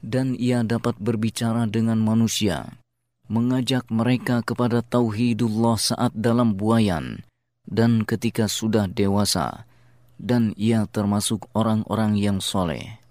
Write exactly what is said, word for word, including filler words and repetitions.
Dan ia dapat berbicara dengan manusia, mengajak mereka kepada tauhidullah saat dalam buayan dan ketika sudah dewasa, dan ia termasuk orang-orang yang soleh.